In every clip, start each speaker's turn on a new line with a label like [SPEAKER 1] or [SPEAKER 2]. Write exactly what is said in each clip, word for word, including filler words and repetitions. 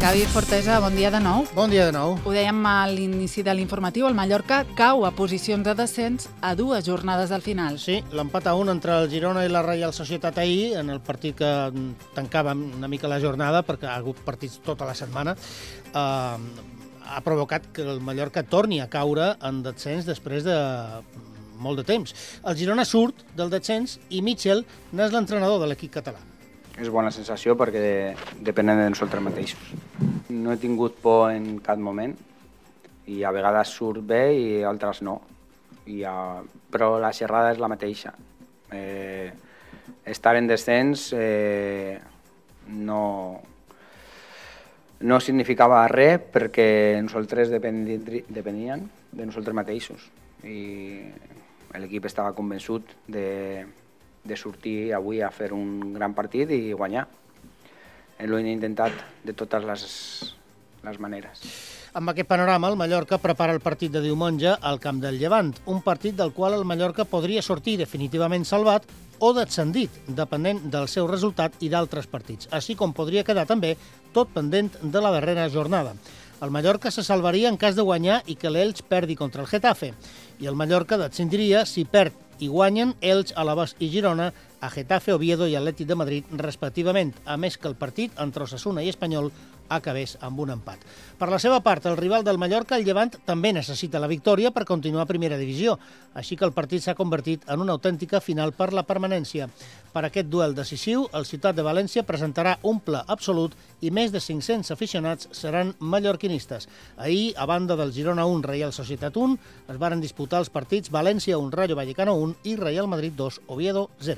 [SPEAKER 1] Gavi Fortesa, bon dia de nou.
[SPEAKER 2] Bon dia de nou.
[SPEAKER 1] Ho dèiem a l'inici de l'informatiu, el Mallorca cau a posicions de descens a dues jornades al final.
[SPEAKER 2] Sí, l'empat a un entre el Girona i la Reial Societat ahir, en el partit que tancava una mica la jornada, perquè ha hagut partits tota la setmana, eh, ha provocat que el Mallorca torni a caure en descens després de molt de temps. El Girona surt del descens i Mitchell n'és l'entrenador de l'equip català.
[SPEAKER 3] És bona sensació perquè depenem de nosaltres mateixos. No he tingut por en cap moment i a vegades surt bé i altres no. I, uh, però la xerrada és la mateixa. Eh, estar en descens eh, no, no significava res perquè nosaltres depenien de nosaltres mateixos i l'equip estava convençut de de sortir avui a fer un gran partit i guanyar. L'ho he intentat de totes les, les maneres.
[SPEAKER 2] Amb aquest panorama, el Mallorca prepara el partit de diumenge al camp del Llevant, un partit del qual el Mallorca podria sortir definitivament salvat o descendit, depenent del seu resultat i d'altres partits, així com podria quedar també tot pendent de la darrera jornada. El Mallorca se salvaria en cas de guanyar i que l'Elx perdi contra el Getafe, i el Mallorca descendiria si perd i guanyen Elx, Alavés i Girona a Getafe, Oviedo i Atlètic de Madrid, respectivament, a més que el partit entre Osasuna i Espanyol acabés amb un empat. Per la seva part, el rival del Mallorca, el Llevant, també necessita la victòria per continuar a primera divisió, així que el partit s'ha convertit en una autèntica final per la permanència. Per aquest duel decisiu, el Ciutat de València presentarà un ple absolut i més de cinc-cents aficionats seran mallorquinistes. Ahir, a banda del Girona un, Reial Societat un, es varen disputar els partits València un, Rayo Vallecano un i Real Madrid dos, Oviedo zero.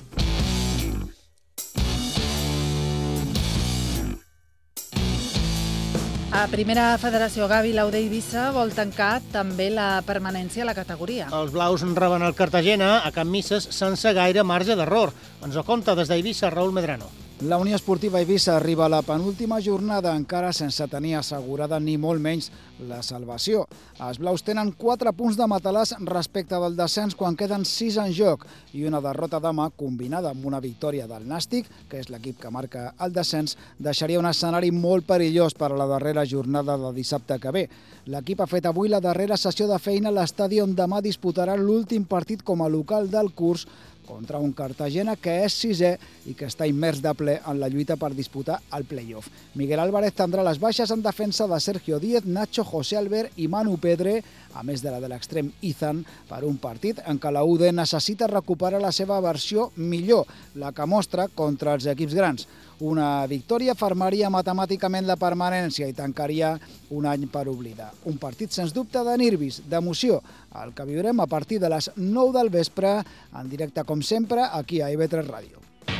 [SPEAKER 1] A Primera Federació, Gavi, l'Aude Eivissa vol tancar també la permanència a la categoria.
[SPEAKER 2] Els blaus reben el Cartagena a Can Misses sense gaire marge d'error. Ens ho conta des d'Eivissa Raúl Medrano.
[SPEAKER 4] La Unió Esportiva Eivissa arriba a la penúltima jornada encara sense tenir assegurada ni molt menys la salvació. Els blaus tenen quatre punts de matalàs respecte del descens quan queden sis en joc i una derrota demà combinada amb una victòria del Nàstic, que és l'equip que marca el descens, deixaria un escenari molt perillós per a la darrera jornada de dissabte que ve. L'equip ha fet avui la darrera sessió de feina a l'estadi on demà disputarà l'últim partit com a local del curs contra un Cartagena que és sisè i que està immers de ple en la lluita per disputar el play-off. Miguel Álvarez tindrà les baixes en defensa de Sergio Díez, Nacho, José Albert i Manu Pedre, a més de la de l'extrem Izan, per un partit en què la U D necessita recuperar la seva versió millor, la que mostra contra els equips grans. Una victòria fermaria matemàticament la permanència i tancaria un any per oblidar. Un partit, sens dubte, de nervis, d'emoció, el que viurem a partir de les nou del vespre, en directe, com sempre, aquí a I V tres Ràdio.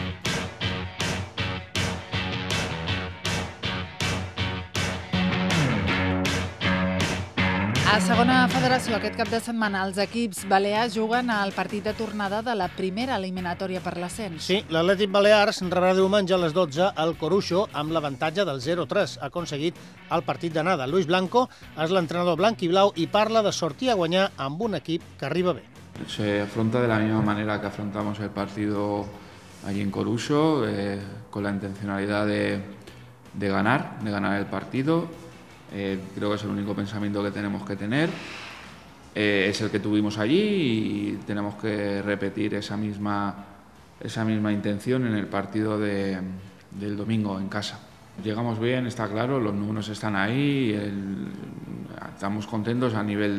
[SPEAKER 1] A Segona Federació, aquest cap de setmana, els equips balears juguen al partit de tornada de la primera eliminatòria per l'ascens.
[SPEAKER 2] Sí, l'Atlètic Balears rebrà diumenge a les dotze al Coruxo amb l'avantatge del zero tres. Ha aconseguit el partit d'anada. Luis Blanco és l'entrenador blanc i blau i parla de sortir a guanyar amb un equip que arriba bé.
[SPEAKER 5] Se afronta de la misma manera que afrontamos el partido allí en Coruxo, eh, con la intencionalidad de, de ganar, de ganar el partido. Eh, creo que es el único pensamiento que tenemos que tener, eh, es el que tuvimos allí y tenemos que repetir esa misma, esa misma intención en el partido de, del domingo en casa. Llegamos bien, está claro, los números están ahí, el, estamos contentos a nivel